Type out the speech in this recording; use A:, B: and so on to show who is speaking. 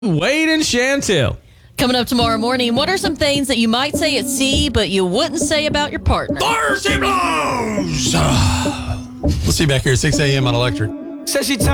A: Wade and Chantel.
B: Coming up tomorrow morning, what are some things that you might say at sea, but you wouldn't say about your partner?
C: Fire she blows! We'll see you back here at 6 a.m. on Electric.
D: Says she